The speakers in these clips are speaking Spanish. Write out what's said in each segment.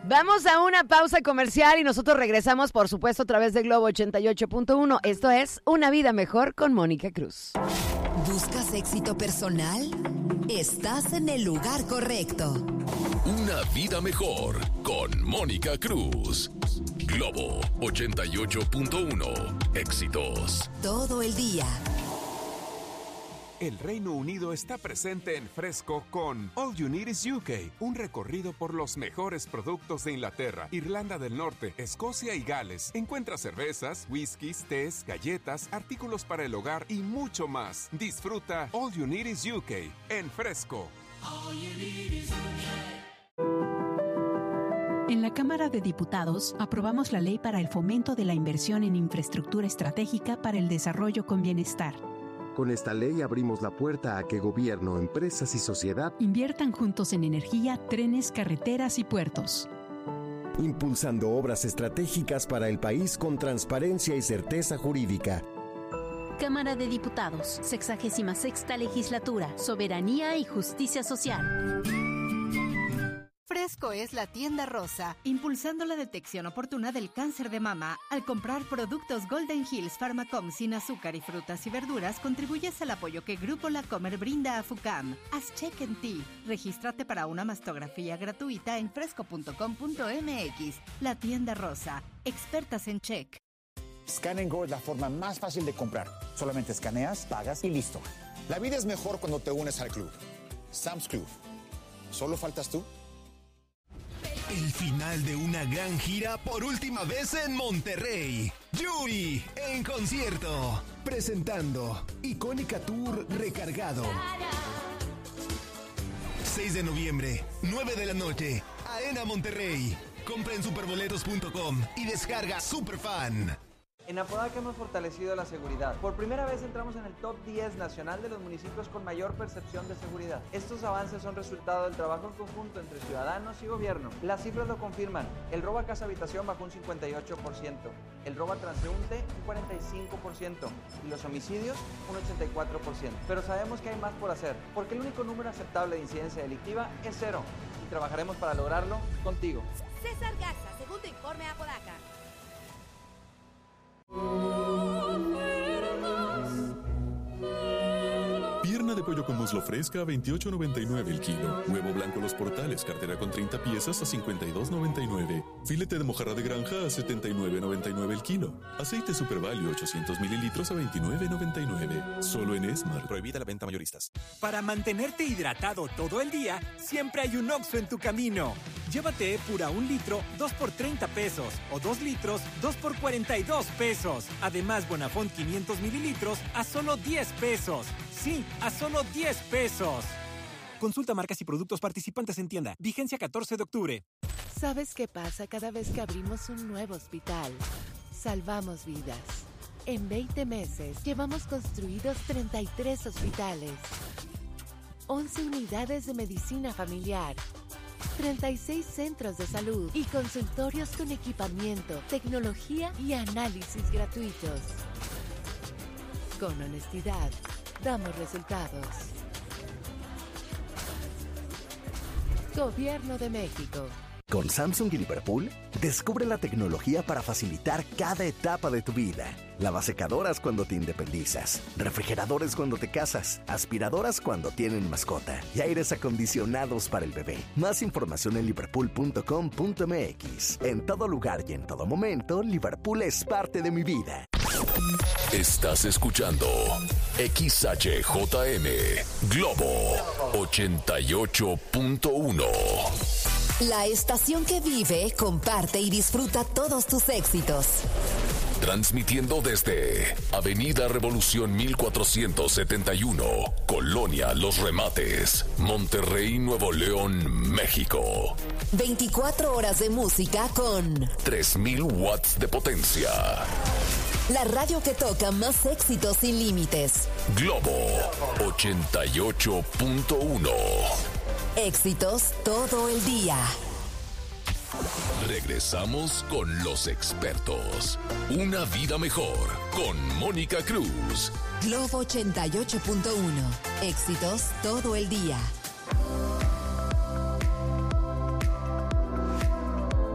Vamos a una pausa comercial y nosotros regresamos, por supuesto, a través de Globo 88.1. Esto es Una Vida Mejor con Mónica Cruz. ¿Buscas éxito personal? Estás en el lugar correcto. Una Vida Mejor con Mónica Cruz. Globo 88.1. Éxitos todo el día. El Reino Unido está presente en Fresco con All You Need Is UK, un recorrido por los mejores productos de Inglaterra, Irlanda del Norte, Escocia y Gales. Encuentra cervezas, whiskies, tés, galletas, artículos para el hogar y mucho más. Disfruta All You Need Is UK en Fresco. All you need is UK. En la Cámara de Diputados aprobamos la Ley para el Fomento de la Inversión en Infraestructura Estratégica para el Desarrollo con Bienestar. Con esta ley abrimos la puerta a que gobierno, empresas y sociedad inviertan juntos en energía, trenes, carreteras y puertos. Impulsando obras estratégicas para el país con transparencia y certeza jurídica. Cámara de Diputados, 66ª Legislatura, Soberanía y Justicia Social. Fresco es la tienda rosa, impulsando la detección oportuna del cáncer de mama. Al comprar productos Golden Hills Pharmacom sin azúcar y frutas y verduras, contribuyes al apoyo que Grupo La Comer brinda a FUCAM. Haz check en ti. Regístrate para una mastografía gratuita en fresco.com.mx. La tienda rosa, expertas en check. Scan & Go es la forma más fácil de comprar. Solamente escaneas, pagas y listo. La vida es mejor cuando te unes al club. Sam's Club. ¿Solo faltas tú? El final de una gran gira por última vez en Monterrey. Yuri en concierto. Presentando Icónica Tour Recargado. 6 de noviembre, 9 de la noche. Arena Monterrey. Compra en superboletos.com y descarga Superfan. En Apodaca hemos fortalecido la seguridad. Por primera vez entramos en el top 10 nacional de los municipios con mayor percepción de seguridad. Estos avances son resultado del trabajo en conjunto entre ciudadanos y gobierno. Las cifras lo confirman. El robo a casa habitación bajó un 58%, el robo a transeúnte un 45% y los homicidios un 84%. Pero sabemos que hay más por hacer, porque el único número aceptable de incidencia delictiva es 0 y trabajaremos para lograrlo contigo. César Garza, segundo informe a Apodaca. Pierna de pollo con muslo fresca a $28.99 el kilo. Huevo blanco Los Portales, cartera con 30 piezas a $52.99. Filete de mojarra de granja a $79.99 el kilo. Aceite Super Value 800 mililitros a $29.99. Solo en Esmar. Prohibida la venta a mayoristas. Para mantenerte hidratado todo el día, siempre hay un Oxxo en tu camino. Llévate Epura 1 litro, 2 por 30 pesos. O 2 litros, 2 por 42 pesos. Además, Bonafont 500 mililitros a solo 10 pesos. Sí, a solo 10 pesos. Consulta marcas y productos participantes en tienda. Vigencia 14 de octubre. ¿Sabes qué pasa cada vez que abrimos un nuevo hospital? Salvamos vidas. En 20 meses llevamos construidos 33 hospitales, 11 unidades de medicina familiar, 36 centros de salud y consultorios con equipamiento, tecnología y análisis gratuitos. Con honestidad, damos resultados. Gobierno de México. Con Samsung y Liverpool, descubre la tecnología para facilitar cada etapa de tu vida. Lavasecadoras cuando te independizas, refrigeradores cuando te casas, aspiradoras cuando tienen mascota y aires acondicionados para el bebé. Más información en liverpool.com.mx. En todo lugar y en todo momento, Liverpool es parte de mi vida. Estás escuchando XHJM Globo 88.1. La estación que vive, comparte y disfruta todos tus éxitos. Transmitiendo desde Avenida Revolución 1471, Colonia Los Remates, Monterrey, Nuevo León, México. 24 horas de música con 3000 watts de potencia. La radio que toca más éxitos sin límites. Globo 88.1. Éxitos todo el día. Regresamos con los expertos. Una vida mejor con Mónica Cruz. Globo 88.1. Éxitos todo el día.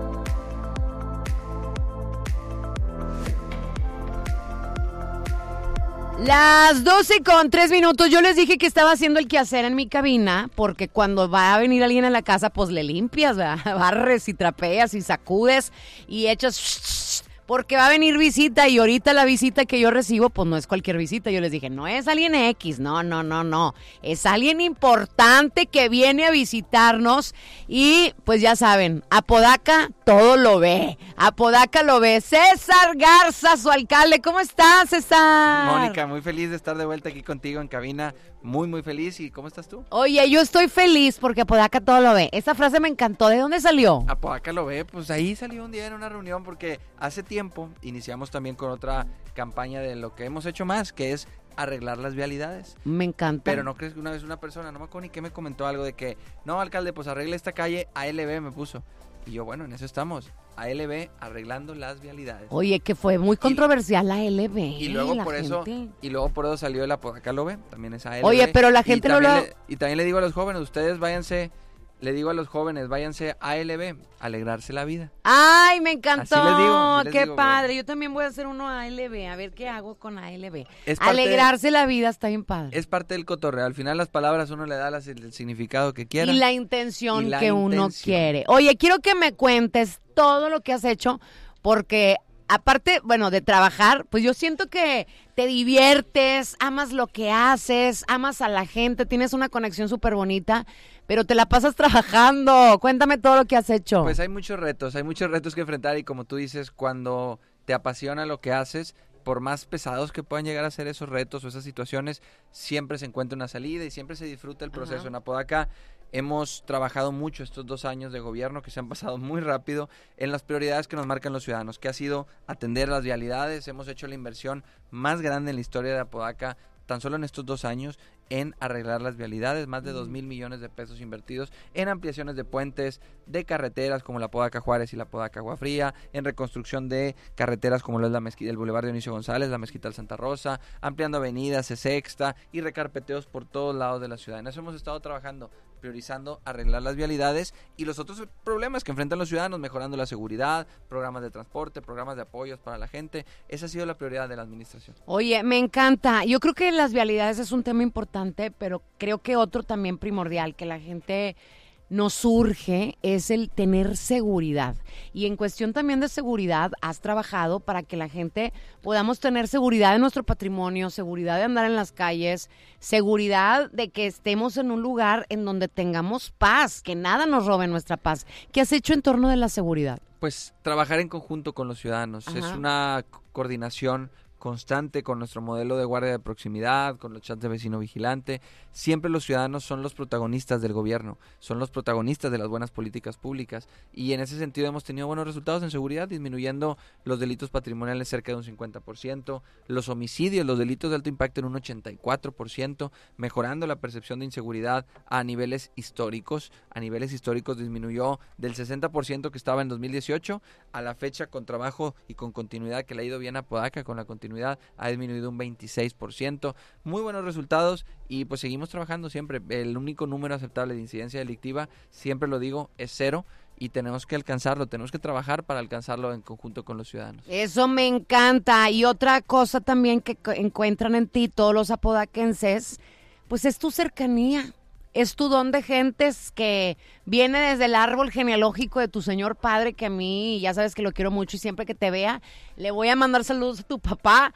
Las 12:03. Yo les dije que estaba haciendo el quehacer en mi cabina, porque cuando va a venir alguien a la casa, pues le limpias, ¿verdad? Barres y trapeas y sacudes y echas, porque va a venir visita, y ahorita la visita que yo recibo, pues no es cualquier visita. Yo les dije, no es alguien X, no, es alguien importante que viene a visitarnos, y pues ya saben, Apodaca todo lo ve, Apodaca lo ve. César Garza, su alcalde, ¿cómo estás, César? Mónica, muy feliz de estar de vuelta aquí contigo en cabina, muy feliz. ¿Y cómo estás tú? Oye, yo estoy feliz porque Apodaca todo lo ve. Esa frase me encantó. ¿De dónde salió? Apodaca lo ve, pues ahí salió un día en una reunión, porque hace tiempo iniciamos también con otra campaña de lo que hemos hecho más, que es arreglar las vialidades. Me encanta. Pero no crees que una vez una persona, no me acuerdo ni qué, me comentó algo de que, no, alcalde, pues arregle esta calle, ALB me puso. Y yo, bueno, en eso estamos, ALB, arreglando las vialidades. Oye, que fue muy controversial la ALB. Y luego por eso salió el Apodaca lo ve, también es ALB. Oye, pero la gente no lo... Y también le digo a los jóvenes, ustedes váyanse a ALB, alegrarse la vida. ¡Ay, me encantó! Así les ¡Qué digo, padre! güey. Yo también voy a hacer uno a ALB, a ver qué hago con ALB. Alegrarse la vida está bien padre. Es parte del cotorreo. Al final las palabras uno le da el significado que quiera. Y la intención que uno quiere. Oye, quiero que me cuentes todo lo que has hecho, porque aparte, bueno, de trabajar, pues yo siento que te diviertes, amas lo que haces, amas a la gente, tienes una conexión súper bonita, pero te la pasas trabajando. Cuéntame todo lo que has hecho. Pues hay muchos retos que enfrentar, y como tú dices, cuando te apasiona lo que haces, por más pesados que puedan llegar a ser esos retos o esas situaciones, siempre se encuentra una salida y siempre se disfruta el proceso. Ajá. En Apodaca hemos trabajado mucho estos 2 años de gobierno, que se han pasado muy rápido, en las prioridades que nos marcan los ciudadanos, que ha sido atender las vialidades. Hemos hecho la inversión más grande en la historia de Apodaca, tan solo en estos 2 años, en arreglar las vialidades, más de 2,000 millones de pesos invertidos en ampliaciones de puentes, de carreteras como la Apodaca Juárez y la Apodaca Agua Fría, en reconstrucción de carreteras como lo es la mezquita, el Boulevard Dionisio González, la Mezquita del Santa Rosa, ampliando avenidas, sexta, y recarpeteos por todos lados de la ciudad. En eso hemos estado trabajando, priorizando arreglar las vialidades y los otros problemas que enfrentan los ciudadanos, mejorando la seguridad, programas de transporte, programas de apoyos para la gente. Esa ha sido la prioridad de la administración. Oye, me encanta. Yo creo que las vialidades es un tema importante, pero creo que otro también primordial que la gente nos surge es el tener seguridad. Y en cuestión también de seguridad, has trabajado para que la gente podamos tener seguridad de nuestro patrimonio, seguridad de andar en las calles, seguridad de que estemos en un lugar en donde tengamos paz, que nada nos robe nuestra paz. ¿Qué has hecho en torno de la seguridad? Pues trabajar en conjunto con los ciudadanos. Ajá. Es una coordinación constante con nuestro modelo de guardia de proximidad, con los chats de vecino vigilante. Siempre los ciudadanos son los protagonistas del gobierno, son los protagonistas de las buenas políticas públicas, y en ese sentido hemos tenido buenos resultados en seguridad, disminuyendo los delitos patrimoniales cerca de un 50%, los homicidios, los delitos de alto impacto en un 84%, mejorando la percepción de inseguridad a niveles históricos. A niveles históricos disminuyó del 60% que estaba en 2018 a la fecha, con trabajo y con continuidad que le ha ido bien a Apodaca, con la continuidad ha disminuido un 26%. Muy buenos resultados, y pues seguimos trabajando siempre. El único número aceptable de incidencia delictiva, siempre lo digo, es 0, y tenemos que alcanzarlo, tenemos que trabajar para alcanzarlo en conjunto con los ciudadanos. Eso me encanta. Y otra cosa también que encuentran en ti todos los apodaquenses, pues es tu cercanía. Es tu don de gentes que viene desde el árbol genealógico de tu señor padre, que a mí, ya sabes que lo quiero mucho, y siempre que te vea, le voy a mandar saludos a tu papá,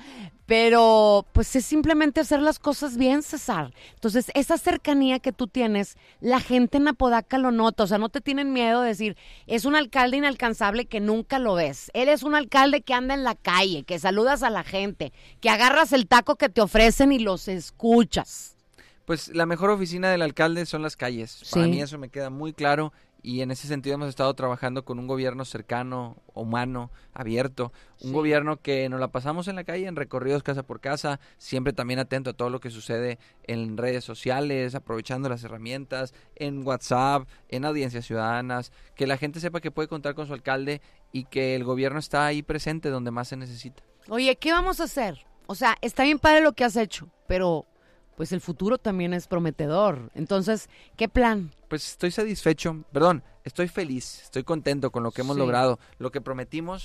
pero pues es simplemente hacer las cosas bien, César. Entonces, esa cercanía que tú tienes, la gente en Apodaca lo nota, o sea, no te tienen miedo de decir, es un alcalde inalcanzable que nunca lo ves. Él es un alcalde que anda en la calle, que saludas a la gente, que agarras el taco que te ofrecen y los escuchas. Pues la mejor oficina del alcalde son las calles. Sí. Para mí eso me queda muy claro, y en ese sentido hemos estado trabajando con un gobierno cercano, humano, abierto, un gobierno que nos la pasamos en la calle, en recorridos casa por casa, siempre también atento a todo lo que sucede en redes sociales, aprovechando las herramientas, en WhatsApp, en audiencias ciudadanas, que la gente sepa que puede contar con su alcalde y que el gobierno está ahí presente donde más se necesita. Oye, ¿qué vamos a hacer? O sea, está bien padre lo que has hecho, pero pues el futuro también es prometedor. Entonces, ¿qué plan? Pues estoy feliz, estoy contento con lo que hemos logrado. Lo que prometimos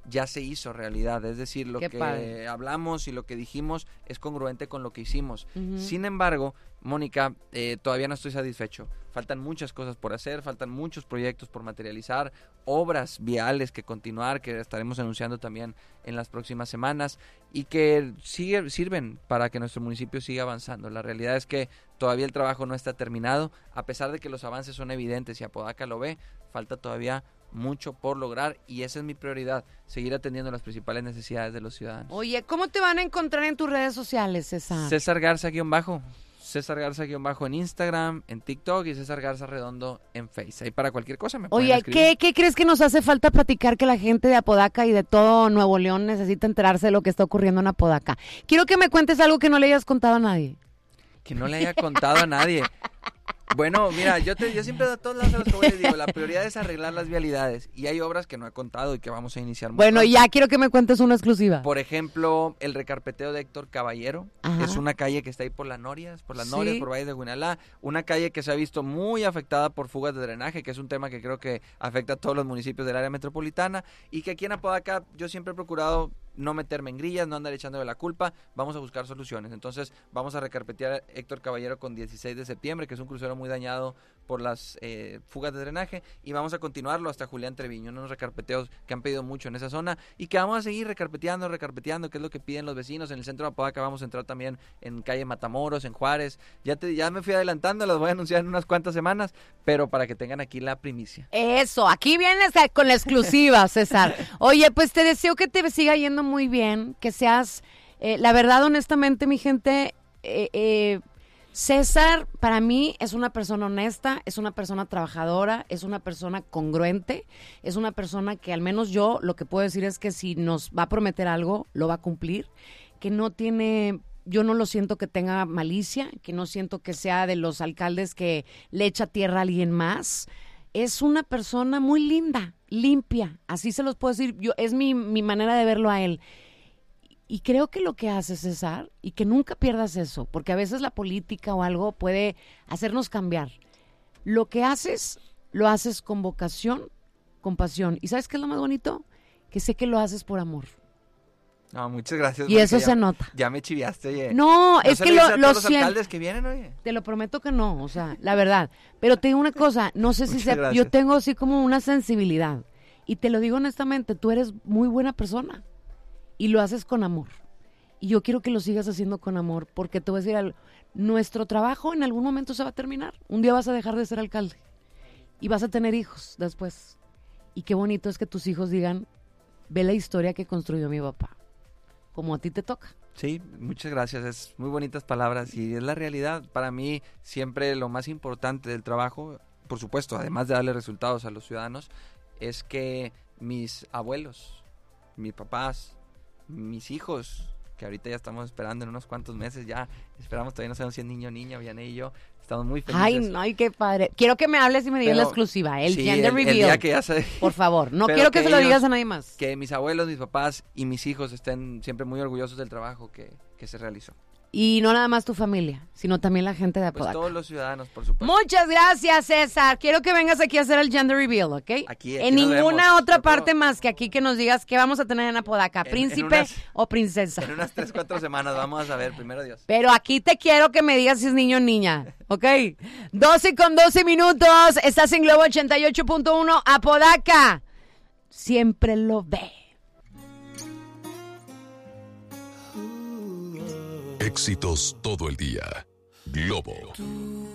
ya se hizo realidad, es decir, lo Qué que padre. hablamos y lo que dijimos es congruente con lo que hicimos. Ujú. Sin embargo, Mónica, todavía no estoy satisfecho. Faltan muchas cosas por hacer, faltan muchos proyectos por materializar, obras viales que continuar, que estaremos anunciando también en las próximas semanas y que sirven para que nuestro municipio siga avanzando. La realidad es que todavía el trabajo no está terminado, a pesar de que los avances son evidentes y Apodaca lo ve, falta todavía mucho por lograr y esa es mi prioridad, seguir atendiendo las principales necesidades de los ciudadanos. Oye, ¿cómo te van a encontrar en tus redes sociales, César? César Garza_en Instagram, en TikTok y César Garza Redondo en Face. Ahí para cualquier cosa me pueden Oye, escribir. ¿qué crees que nos hace falta platicar que la gente de Apodaca y de todo Nuevo León necesita enterarse de lo que está ocurriendo en Apodaca? Quiero que me cuentes algo que no le hayas contado a nadie. Que no le haya contado a nadie. Bueno, mira, yo siempre a todos lados a los jóvenes les digo, la prioridad es arreglar las vialidades y hay obras que no he contado y que vamos a iniciar muy Bueno, pronto. ya quiero que me cuentes una exclusiva. Por ejemplo, el recarpeteo de Héctor Caballero, Ajá. es una calle que está ahí por las Norias, por Sí. Valle de Guinalá, una calle que se ha visto muy afectada por fugas de drenaje, que es un tema que creo que afecta a todos los municipios del área metropolitana y que aquí en Apodaca yo siempre he procurado no meterme en grillas, no andar echándole la culpa, vamos a buscar soluciones. Entonces vamos a recarpetear Héctor Caballero con 16 de septiembre, que es un crucero muy dañado por las fugas de drenaje, y vamos a continuarlo hasta Julián Treviño, unos recarpeteos que han pedido mucho en esa zona y que vamos a seguir recarpeteando, que es lo que piden los vecinos. En el centro de Apodaca vamos a entrar también en calle Matamoros, en Juárez. Ya me fui adelantando, las voy a anunciar en unas cuantas semanas, pero para que tengan aquí la primicia. Eso, aquí vienes con la exclusiva, César. Oye, pues te deseo que te siga yendo muy bien, que seas, la verdad, honestamente, mi gente, César para mí es una persona honesta, es una persona trabajadora, es una persona congruente, es una persona que al menos yo lo que puedo decir es que si nos va a prometer algo, lo va a cumplir, que no tiene... Yo no lo siento que tenga malicia, que no siento que sea de los alcaldes que le echa tierra a alguien más. Es una persona muy linda, limpia, así se los puedo decir. Es mi manera de verlo a él. Y creo que lo que hace César, y que nunca pierdas eso, porque a veces la política o algo puede hacernos cambiar. Lo que haces, lo haces con vocación, con pasión. ¿Y sabes qué es lo más bonito? Que sé que lo haces por amor. No, muchas gracias. Y eso se nota. Ya me chiviaste, oye. No, es que los alcaldes que vienen, oye. Te lo prometo que no, o sea, la verdad. Pero te digo una cosa, no sé si Muchas gracias. yo tengo así como una sensibilidad. Y te lo digo honestamente, tú eres muy buena persona. Y lo haces con amor. Y yo quiero que lo sigas haciendo con amor, porque te voy a decir algo. Nuestro trabajo en algún momento se va a terminar. Un día vas a dejar de ser alcalde. Y vas a tener hijos después. Y qué bonito es que tus hijos digan, ve la historia que construyó mi papá. Como a ti te toca. Sí, muchas gracias, es muy bonitas palabras y es la realidad. Para mí siempre lo más importante del trabajo, por supuesto, además de darle resultados a los ciudadanos, es que mis abuelos, mis papás, mis hijos, que ahorita ya estamos esperando en unos cuantos meses, ya esperamos, todavía no sabemos si es niño o niña, Vianney y yo, estamos muy felices. Ay, no, ay, qué padre. Quiero que me hables y me digas la exclusiva, el sí, gender reveal. El día que ya por favor, no quiero que se lo digas a nadie más. Que mis abuelos, mis papás y mis hijos estén siempre muy orgullosos del trabajo que se realizó. Y no nada más tu familia, sino también la gente de Apodaca. Pues todos los ciudadanos, por supuesto. Muchas gracias, César. Quiero que vengas aquí a hacer el gender reveal, ¿ok? Aquí en nos ninguna vemos. otra parte más que aquí que nos digas qué vamos a tener en Apodaca, príncipe o princesa. En unas 3-4 semanas vamos a ver, primero Dios. Pero aquí te quiero que me digas si es niño o niña, ¿ok? 12:12 minutos, estás en Globo 88.1, Apodaca. Siempre lo ve. Éxitos todo el día. Globo